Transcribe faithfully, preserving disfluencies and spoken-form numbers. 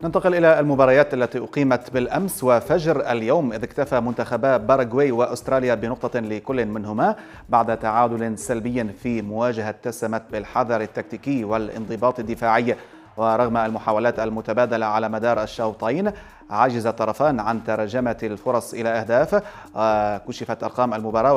ننتقل إلى المباريات التي أقيمت بالأمس وفجر اليوم، إذ اكتفى منتخبا باراغواي وأستراليا بنقطة لكل منهما بعد تعادل سلبي في مواجهة اتسمت بالحذر التكتيكي والانضباط الدفاعي. ورغم المحاولات المتبادلة على مدار الشوطين، عجز الطرفان عن ترجمة الفرص إلى أهداف. كشفت أرقام المباراة